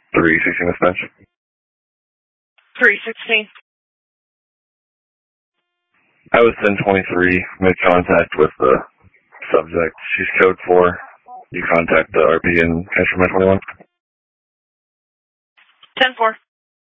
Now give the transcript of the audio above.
316 dispatch. 316. I was 1023, made contact with the subject. She's code 4. You contact the RP and transfer my 21. 10-4.